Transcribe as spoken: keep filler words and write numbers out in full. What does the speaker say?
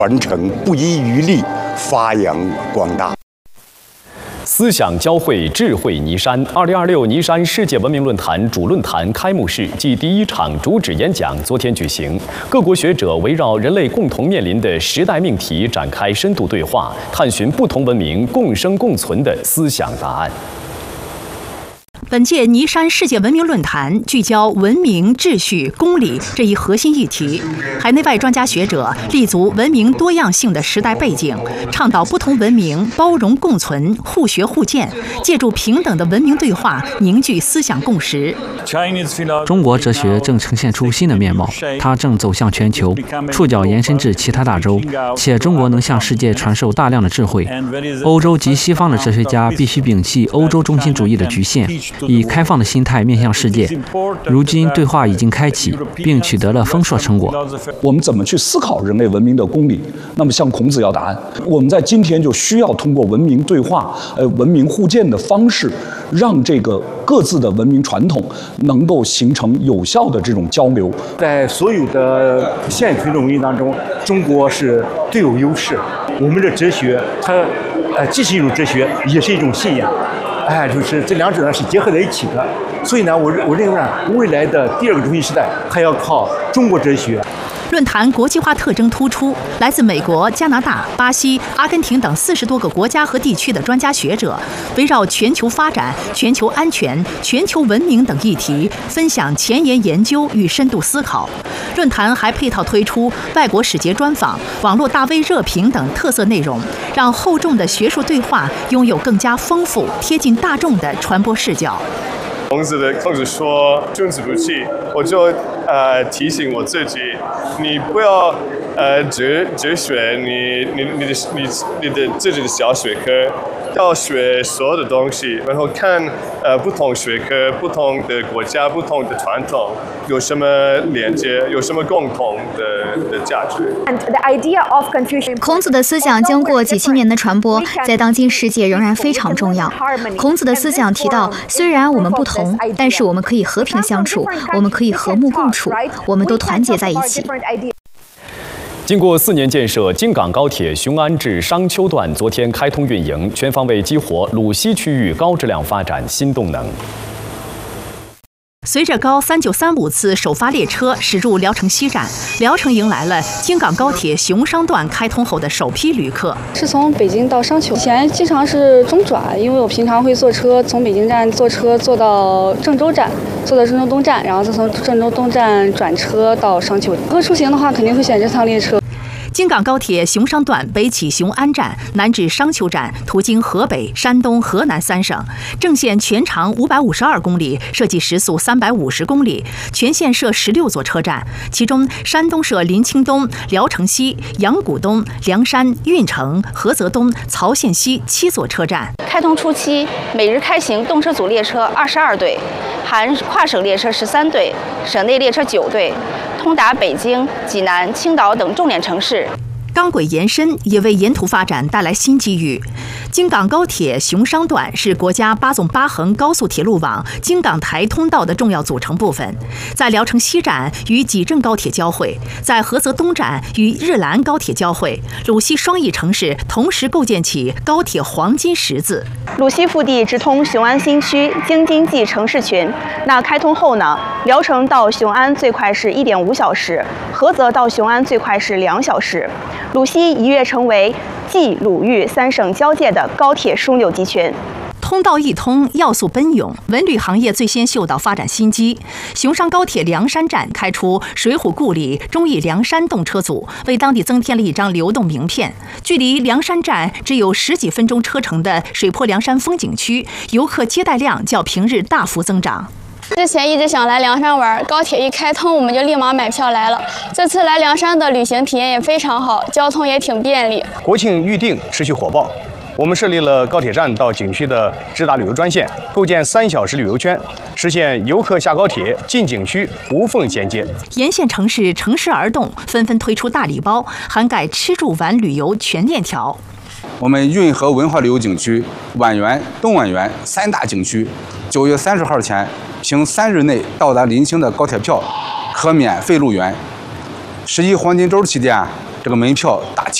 传承，不遗余力，发扬光大。 思想交汇，智慧尼山。二零二六尼山世界文明论坛主论坛开幕式暨第一场主旨演讲昨天举行，各国学者围绕人类共同面临的时代命题展开深度对话，探寻不同文明共生共存的思想答案。 本届尼山世界文明论坛聚焦文明、秩序、公理这一核心议题，海内外专家学者立足文明多样性的时代背景，倡导不同文明包容共存、互学互鉴，借助平等的文明对话凝聚思想共识。 中国哲学正呈现出新的面貌，它正走向全球，触角延伸至其他大洲，且中国能向世界传授大量的智慧。欧洲及西方的哲学家必须摒弃欧洲中心主义的局限，以开放的心态面向世界。如今对话已经开启，并取得了丰硕成果。 我们怎么去思考人类文明的公理？那么向孔子要答案。我们在今天就需要通过文明对话、呃文明互鉴的方式，让这个各自的文明传统能够形成有效的这种交流。 在所有的现推动文明当中，中国是最有优势。我们的哲学，它呃既是一种哲学，也是一种信仰。哎，就是这两者呢是结合在一起的，所以呢，我我认为呢，未来的第二个中心时代还要靠中国哲学。 论坛国际化特征突出，来自美国、加拿大、巴西、阿根廷等四十多个国家和地区的专家学者，围绕全球发展、全球安全、全球文明等议题，分享前沿研究与深度思考。论坛还配套推出外国使节专访、网络大 V 热评等特色内容，让厚重的学术对话拥有更加丰富、贴近大众的传播视角。 孔子的孔子说“君子不器”，我就呃提醒我自己，你不要呃哲哲学，你你你的你你的自己的小学科，要学所有的东西，然后看呃不同学科、不同的国家、不同的传统有什么连接，有什么共同的的价值。 孔子的思想经过几千年的传播，在当今世界仍然非常重要。孔子的思想提到，虽然我们不同，但是我们可以和平相处，我们可以和睦共处，我们都团结在一起。 经过四年建设，京港高铁雄安至商丘段昨天开通运营，全方位激活鲁西区域高质量发展新动能。 随着高三九三五次首发列车驶入聊城西站，聊城迎来了京港高铁雄商段开通后的首批旅客。 是从北京到商丘，以前经常是中转，因为我平常会坐车从北京站坐车坐到郑州站，坐到郑州东站，然后再从郑州东站转车到商丘。如果出行的话，肯定会选这趟列车。 京港高铁雄商段北起雄安站，南至商丘站，途经河北、山东、河南三省，正线全长五百五十二公里，设计时速三百五十公里，全线设十六座车站，其中山东设临清东、聊城西、阳谷东、凉山、运城、菏泽东、曹县西七座车站。 开通初期，每日开行动车组列车二十二对，含跨省列车十三对，省内列车九对，通达北京、济南、青岛等重点城市。 钢轨延伸也为沿途发展带来新机遇。京港高铁雄商段是国家八纵八横高速铁路网京港台通道的重要组成部分，在聊城西站与济郑高铁交汇，在菏泽东站与日兰高铁交汇，鲁西双翼城市同时构建起高铁黄金十字。 鲁西腹地直通雄安新区京津冀城市群，那开通后呢，聊城到雄安最快是一点五小时，菏泽到雄安最快是两小时。鲁西一跃成为冀鲁豫三省交界的高铁枢纽集群。 通道一通，要素奔涌，文旅行业最先嗅到发展新机。雄商高铁凉山站开出水浒故里忠义凉山动车组，为当地增添了一张流动名片。距离凉山站只有十几分钟车程的水泊凉山风景区，游客接待量较平日大幅增长。 之前一直想来凉山玩，高铁一开通，我们就立马买票来了。这次来凉山的旅行体验也非常好，交通也挺便利。 国庆预订持续火爆，我们设立了高铁站到景区的直达旅游专线，构建三小时旅游圈，实现游客下高铁进景区无缝衔接。 沿线城市乘势而动，纷纷推出大礼包，涵盖吃住玩旅游全链条。 我们运河文化旅游景区、皖源、东莞源三大景区，九月三十号前凭三日内到达临清的高铁票，可免费入园。十一黄金周期间， 这个门票打七。